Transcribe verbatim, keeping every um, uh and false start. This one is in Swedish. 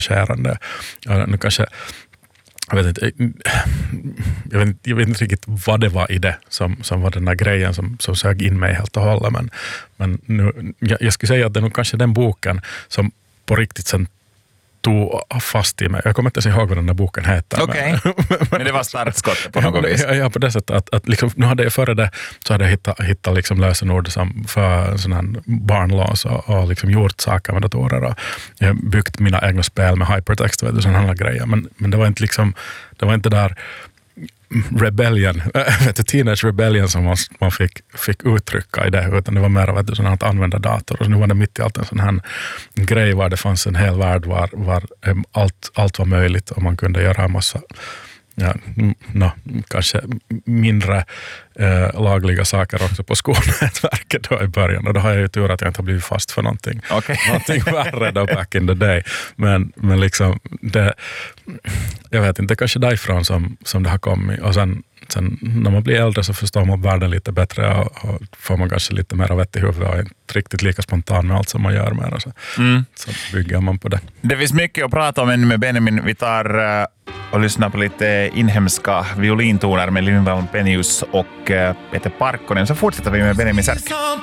skärande. Nu kanske Jag vet, inte, jag, vet inte, jag vet inte riktigt vad det var i det som, som var den där grejen som, som sög in mig helt och hållet. Men, men nu, jag, jag skulle säga att det är nog kanske den boken som på riktigt sen tog fast i mig. Jag kommer inte ens ihåg vad den där boken heter. Okej, okay. men, men det var startskottet på något vis. Ja, ja, på det sättet att, att liksom, nu hade jag före det så hade jag hittat, hittat liksom lösenord som för sån här barnlås och, och liksom gjort saker med datorer och jag har byggt mina egna spel med hypertext och sådana här grejer. Men, men det var inte liksom, det var inte där rebellion, vet du, teenage rebellion som man, man fick, fick uttrycka i det, utan det var mer vet du, sån här att använda dator. Och nu var det mitt i allt en sån här grej var det fanns en hel värld var, var allt, allt var möjligt och man kunde göra en massa ja, no, kanske mindre eh, lagliga saker också på skolnätverket då i början. Och då har jag ju tur att jag inte har blivit fast för någonting, okay. någonting värre då back in the day. Men, men liksom det, jag vet inte, kanske därifrån som, som det har kommit. Och sen, sen när man blir äldre så förstår man världen lite bättre och, och får man kanske lite mer vett i huvudet och inte riktigt lika spontan med allt som man gör med. Så, mm. så bygger man på det. Det finns mycket att prata om ännu med Benjamin. Vi tar uh, och lyssnar på lite inhemska violintoner med Lindvalm Penius och uh, Peter Parkkonen. Så fortsätter vi med Benjamin Särk.